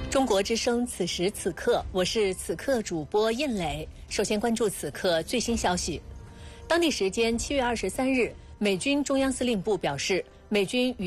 中国之声，此时此刻，我是此刻主播印磊。首先关注此刻最新消息。当地时间7月23日，美军中央司令部表示，美军与